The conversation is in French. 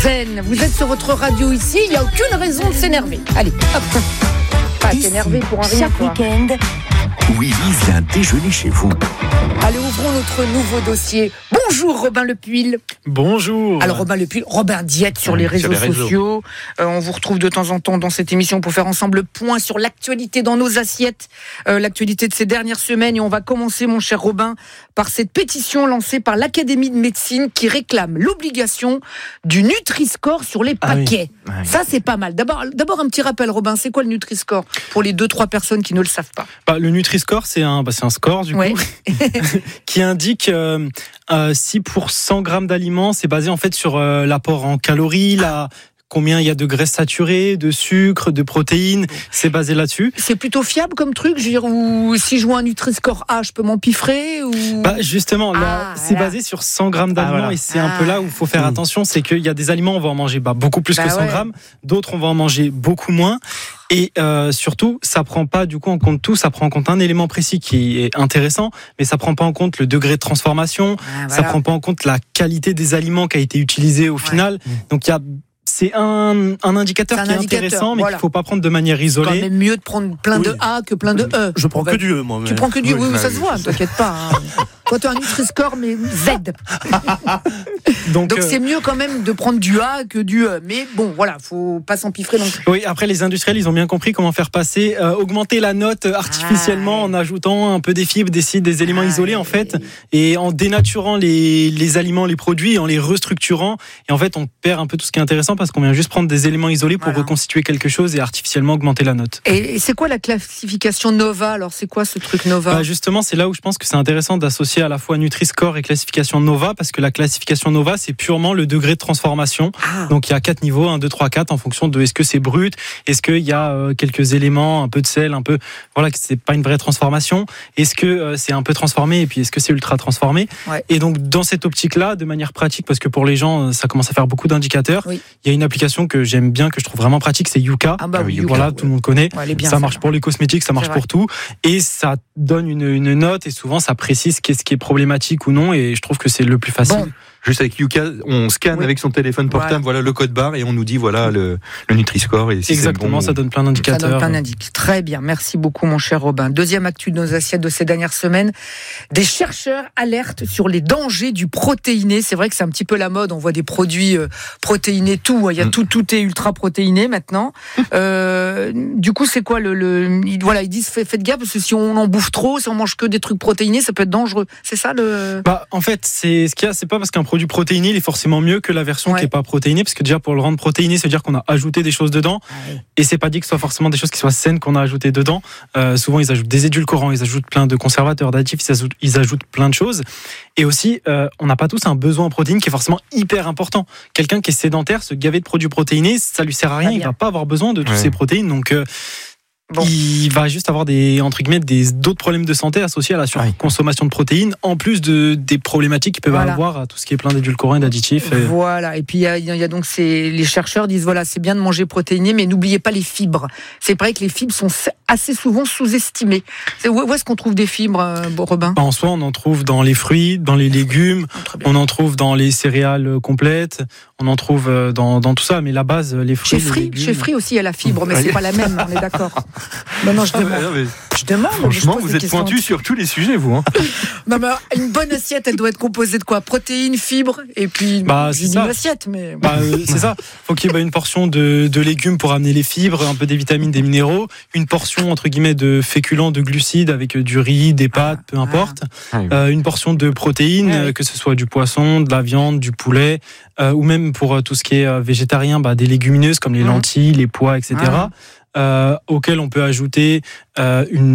zen. Vous êtes sur votre radio ici, il n'y a aucune raison de s'énerver. Allez, hop. Pas s'énerver pour un rien. Chaque week-end, Willy vient déjeuner chez vous. Allez, ouvrons notre nouveau dossier. Bonjour Robin Lepuil. Bonjour. Alors Robin Lepuil, Robin Diète sur les réseaux sociaux. On vous retrouve de temps en temps dans cette émission pour faire ensemble le point sur l'actualité dans nos assiettes, l'actualité de ces dernières semaines. Et on va commencer, mon cher Robin, par cette pétition lancée par l'Académie de médecine qui réclame l'obligation du Nutri-Score sur les paquets. Oui. Ça, c'est pas mal. D'abord, un petit rappel, Robin, c'est quoi le Nutri-Score pour les 2-3 personnes qui ne le savent pas? Le Nutri-Score, c'est un score du coup qui indique si pour 100 grammes d'aliments, c'est basé en fait sur l'apport en calories, combien il y a de graisses saturées, de sucre, de protéines, c'est basé là-dessus. C'est plutôt fiable comme truc, je veux dire, ou si je vois un Nutri-Score A, je peux m'empiffrer ou... Justement, là, c'est basé sur 100 grammes d'aliments et c'est un peu là où il faut faire attention, c'est qu'il y a des aliments, on va en manger beaucoup plus que 100 grammes, d'autres on va en manger beaucoup moins. Et surtout, ça prend pas du coup en compte tout, ça prend en compte un élément précis qui est intéressant, mais ça prend pas en compte le degré de transformation, ça prend pas en compte la qualité des aliments qui a été utilisé au final. Donc c'est un indicateur qui est intéressant, mais qu'il ne faut pas prendre de manière isolée. C'est quand même mieux de prendre plein de A que plein de E. Je prends que du E, moi. Tu prends que du E, oui, ça se voit, t'inquiète pas. Toi, tu as un Nutri-Score, mais Z. Donc c'est mieux quand même de prendre du A que du E. Mais bon, voilà, faut pas s'empiffrer non plus. Oui, après les industriels, ils ont bien compris comment faire passer, augmenter la note artificiellement en ajoutant un peu des fibres, des éléments isolés en fait, et en dénaturant les aliments, les produits, en les restructurant. Et en fait, on perd un peu tout ce qui est intéressant parce qu'on vient juste prendre des éléments isolés pour reconstituer quelque chose et artificiellement augmenter la note. Et c'est quoi la classification Nova? Alors c'est quoi ce truc Nova? Justement, c'est là où je pense que c'est intéressant d'associer à la fois Nutri-Score et classification Nova, parce que la classification Nova, c'est purement le degré de transformation. Donc il y a 4 niveaux, 1, 2, 3, 4, en fonction de est-ce que c'est brut, est-ce qu'il y a quelques éléments, un peu de sel, que c'est pas une vraie transformation, est-ce que c'est un peu transformé, et puis est-ce que c'est ultra transformé. Et donc dans cette optique-là, de manière pratique, parce que pour les gens, ça commence à faire beaucoup d'indicateurs, il y a une application que j'aime bien, que je trouve vraiment pratique, c'est Yuka. Yuka, tout le monde connaît. Ça marche pour les cosmétiques, ça marche pour tout. Et ça donne une note, et souvent ça précise qu'est-ce qui est problématique ou non, et je trouve que c'est le plus facile. Bon. Juste avec Yuka, on scanne avec son téléphone portable, voilà le code barre, et on nous dit le Nutri-Score. Et si exactement, ça donne plein d'indicateurs. Très bien, merci beaucoup mon cher Robin. Deuxième actu de nos assiettes de ces dernières semaines, des chercheurs alertent sur les dangers du protéiné. C'est vrai que c'est un petit peu la mode, on voit des produits protéinés, tout est ultra protéiné maintenant. Du coup, c'est quoi ils disent faites gaffe, parce que si on en bouffe trop, si on mange que des trucs protéinés, ça peut être dangereux. C'est ça en fait, c'est pas parce qu'un produit protéiné, il est forcément mieux que la version qui est pas protéinée, parce que déjà pour le rendre protéiné, ça veut dire qu'on a ajouté des choses dedans, et c'est pas dit que ce soit forcément des choses qui soient saines qu'on a ajoutées dedans. Souvent ils ajoutent des édulcorants, ils ajoutent plein de conservateurs, d'additifs, ils ajoutent plein de choses. Et aussi, on n'a pas tous un besoin en protéines qui est forcément hyper important. Quelqu'un qui est sédentaire, se gaver de produits protéinés, ça lui sert à rien, il va pas avoir besoin de toutes ces protéines, donc il va juste avoir d'autres problèmes de santé associés à la surconsommation de protéines, en plus des problématiques qu'il peut avoir à tout ce qui est plein d'édulcorants et d'additifs. Voilà, et puis il y a donc les chercheurs disent c'est bien de manger protéiné, mais n'oubliez pas les fibres. C'est vrai que les fibres sont assez souvent sous-estimées. Où est-ce qu'on trouve des fibres, Robin? En soi, on en trouve dans les fruits, dans les légumes, on en trouve dans les céréales complètes, on en trouve dans tout ça, mais la base, les fruits, Chez Free aussi, il y a la fibre, mais c'est pas la même, on est d'accord. Non, je demande. Je demande. Franchement, vous êtes pointu sur tous les sujets, vous. Non, mais une bonne assiette, elle doit être composée de quoi? Protéines, fibres, et puis une assiette. Mais... c'est ça. Faut qu'il y ait une portion de légumes pour amener les fibres, un peu des vitamines, des minéraux, une portion entre guillemets de féculents, de glucides avec du riz, des pâtes, peu importe. Une portion de protéines, que ce soit du poisson, de la viande, du poulet, ou même pour tout ce qui est végétarien, des légumineuses comme les lentilles, les pois, etc. Auxquelles on peut ajouter une